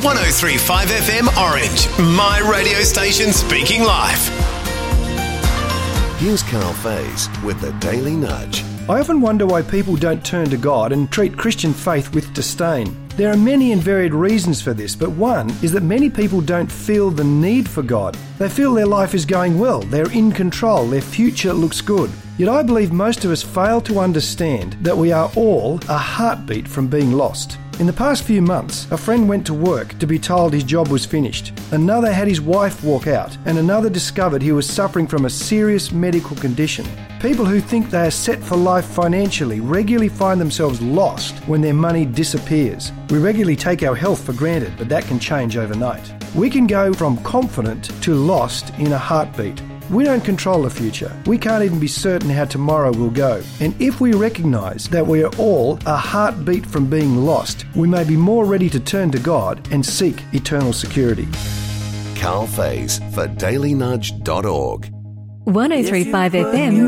103.5 FM Orange, my radio station speaking live. Here's Carl Faze with the Daily Nudge. I often wonder why people don't turn to God and treat Christian faith with disdain. There are many and varied reasons for this, but one is that many people don't feel the need for God. They feel their life is going well, they're in control, their future looks good. Yet I believe most of us fail to understand that we are all a heartbeat from being lost. In the past few months, a friend went to work to be told his job was finished. Another had his wife walk out, and another discovered he was suffering from a serious medical condition. People who think they are set for life financially regularly find themselves lost when their money disappears. We regularly take our health for granted, but that can change overnight. We can go from confident to lost in a heartbeat. We don't control the future. We can't even be certain how tomorrow will go. And if we recognise that we are all a heartbeat from being lost, we may be more ready to turn to God and seek eternal security. Carl Faze for dailynudge.org. 103.5 FM